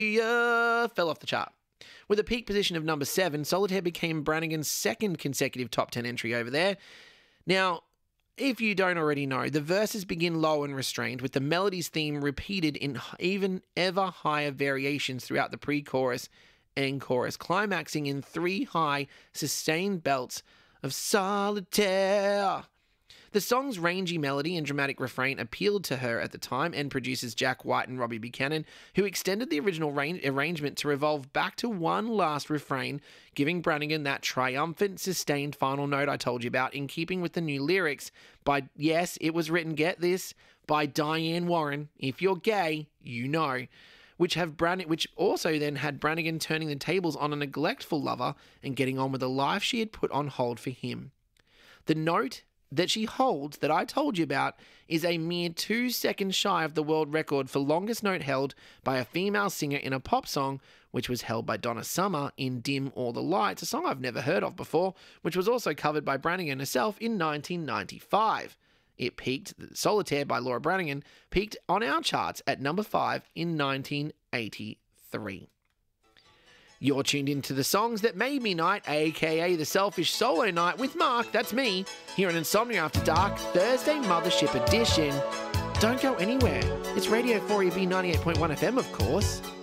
fell off the chart. With a peak position of number 7, Solitaire became Brannigan's second consecutive top 10 entry over there. Now, if you don't already know, the verses begin low and restrained, with the melody's theme repeated in even ever higher variations throughout the pre-chorus and chorus, climaxing in 3 high, sustained belts of Solitaire. The song's rangy melody and dramatic refrain appealed to her at the time, and producers Jack White and Robbie Buchanan, who extended the original arrangement to revolve back to one last refrain, giving Brannigan that triumphant, sustained final note I told you about, in keeping with the new lyrics by, yes, it was written, get this, by Diane Warren. If you're gay, you know. Which also then had Brannigan turning the tables on a neglectful lover and getting on with a life she had put on hold for him. The note that she holds that I told you about is a mere 2 seconds shy of the world record for longest note held by a female singer in a pop song, which was held by Donna Summer in Dim All the Lights, a song I've never heard of before, which was also covered by Brannigan herself in 1995. It peaked, Solitaire by Laura Brannigan, peaked on our charts at number 5 in 1983. You're tuned into the Songs That Made Me Night, aka the Selfish Solo Night with Mark, that's me, here on Insomnia After Dark, Thursday Mothership Edition. Don't go anywhere. It's Radio 4EB 98.1 FM, of course.